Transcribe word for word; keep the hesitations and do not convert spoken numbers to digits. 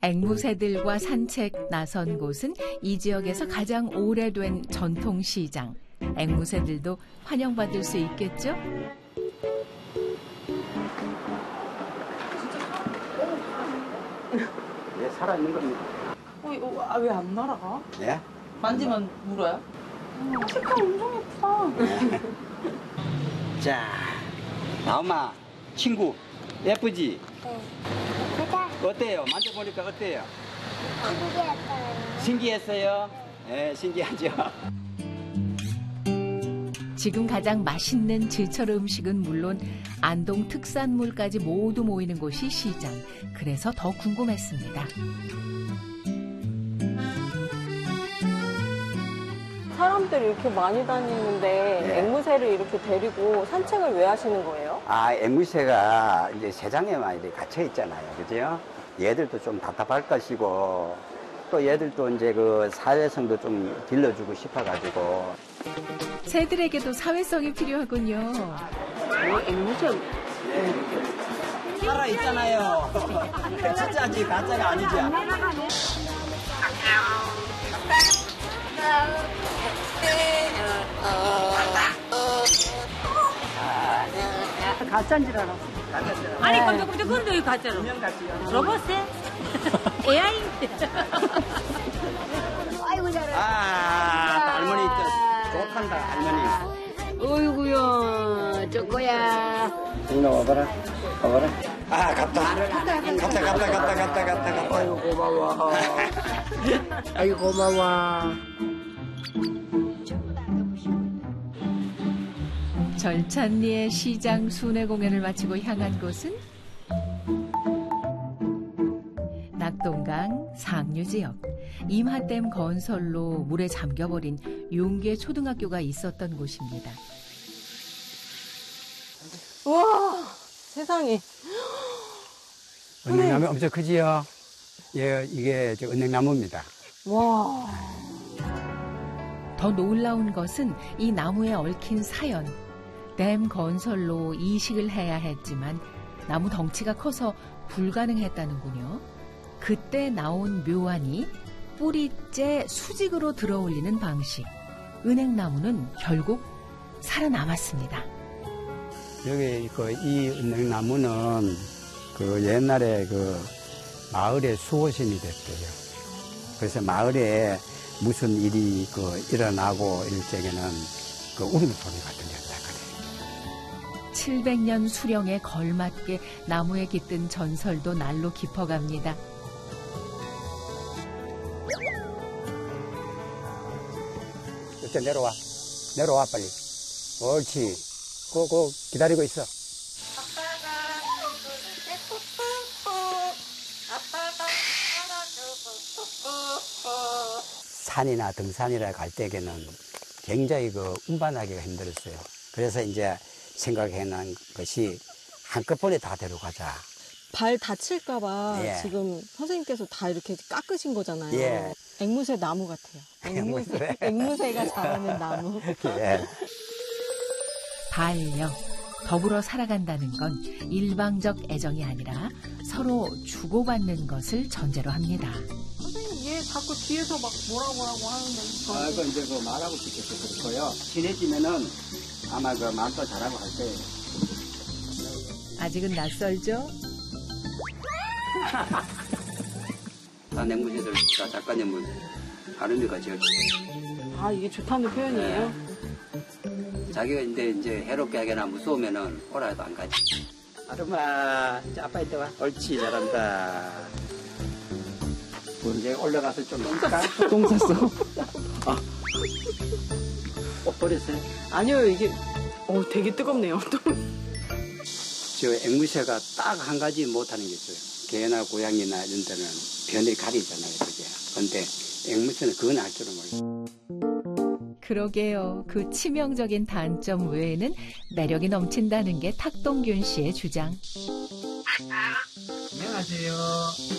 앵무새들과 산책 나선 곳은 이 지역에서 가장 오래된 전통시장. 앵무새들도 환영받을 수 있겠죠? 네, 살아있는 겁니다. 어, 이거 아, 왜 안 날아가? 네? 만지면 물어요? 음, 색깔 엄청 예쁘다. 자, 나엄마 친구 예쁘지? 네. 가자. 어때요? 만져보니까 어때요? 신기했어요. 신기했어요? 네, 신기하죠? 지금 가장 맛있는 제철 음식은 물론 안동 특산물까지 모두 모이는 곳이 시장. 그래서 더 궁금했습니다. 사람들이 이렇게 많이 다니는데 네. 앵무새를 이렇게 데리고 산책을 왜 하시는 거예요? 아, 앵무새가 이제 세상에만 이렇게 갇혀 있잖아요. 그죠? 얘들도 좀 답답할 것이고, 또 얘들도 이제 그 사회성도 좀 길러주고 싶어가지고. 새들에게도 사회성이 필요하군요. 어, 앵무새. 살아있잖아요. 진짜지, 가짜가 아니죠. 가짜인 줄 알았어. 아니, 근데 근데 근데 왜 가짜로? 로봇에? 에이아이? 아이고 잘해. 아, 할머니 좋단다, 할머니. 어이구야, 저거야. 이리 와봐라, 와봐라. 아, 갔다. 갔다, 갔다, 갔다, 갔다, 갔다, 갔다. 아이고 고마워. 아이고 고마워. 절찬리의 시장 순회 공연을 마치고 향한 곳은 낙동강 상류 지역. 임하댐 건설로 물에 잠겨버린 용계 초등학교가 있었던 곳입니다. 우와, 세상에. 은행나무 엄청 크지요? 예, 이게 저 은행나무입니다. 와. 더 놀라운 것은 이 나무에 얽힌 사연. 댐 건설로 이식을 해야 했지만 나무 덩치가 커서 불가능했다는군요. 그때 나온 묘안이 뿌리째 수직으로 들어올리는 방식. 은행나무는 결국 살아남았습니다. 여기 그 이 은행나무는 그 옛날에 그 마을의 수호신이 됐대요. 그래서 마을에 무슨 일이 그 일어나고 이럴 적에는 그 울음소리가 들렸다 그래. 칠백 년 수령에 걸맞게 나무에 깃든 전설도 날로 깊어갑니다. 일단 내려와. 내려와 빨리. 옳지. 꼭 기다리고 있어. 산이나 등산이라 갈 때에는 굉장히 그 운반하기가 힘들었어요. 그래서 이제 생각해낸 것이 한꺼번에 다 데려가자. 발 다칠까봐 예. 지금 선생님께서 다 이렇게 깎으신 거잖아요. 예. 앵무새 나무 같아요. 앵무새, 앵무새. 앵무새가 자라는 나무. 예. 반려, 더불어 살아간다는 건 일방적 애정이 아니라 서로 주고받는 것을 전제로 합니다. 선생님, 얘 자꾸 뒤에서 막 뭐라 뭐라고 하는데. 아, 그 이제 그 말하고 싶어서 그렇고요. 친해지면은 아마 그 말도 잘하고 할 거예요. 아직은 낯설죠? 다 앵무새들, 다 작가님은 아름이가 제일 아, 이게 좋다는 표현이에요? 자기가 이제 이제 해롭게 하거나 무서우면은 오라 해도 안 가지. 아름아, 이제 아빠 이따 와. 옳지, 잘한다. 이제 올라가서 좀 놀까? 똥 쌌어. 아. 옷 버렸어요? 아니요, 이게, 어, 되게 뜨겁네요. 저 앵무새가 딱 한 가지 못하는 게 있어요. 개나 고양이나 이런 데는 변이 가리잖아요, 그게. 근데 앵무새는 그건 할 줄은 몰라요. 그러게요. 그 치명적인 단점 외에는 매력이 넘친다는 게 탁동균 씨의 주장. 안녕하세요.